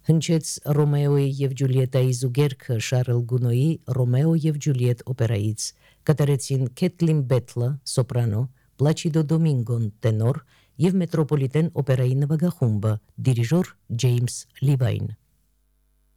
Հնչեց Ռոմեոյի եւ Ջուլիետայի զուգերքը Շարլ Գունոյի Ռոմեո եւ Ջուլիետ օպերայից, կատարեցին Քեթլին Բեթլը սոպրանո, Պլաչիդո Դոմինգոն տենոր եւ Մետրոպոլիտեն օպերայի նվագախումբը, դիրիժոր Ջեյմս Լիվայն։